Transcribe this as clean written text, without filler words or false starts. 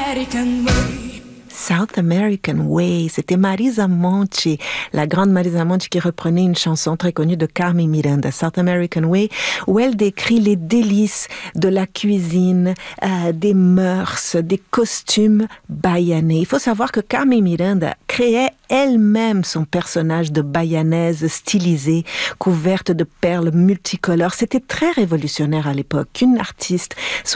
South American Way, c'était Marisa Monte, la grande Marisa Monte qui reprenait une chanson très connue de Carmen Miranda, South American Way, où elle décrit les délices de la cuisine, des mœurs, des costumes baïanais. Il faut savoir que Carmen Miranda créait elle-même son personnage de baïanaise stylisée, couverte de perles multicolores. C'était très révolutionnaire à l'époque qu'une artiste soit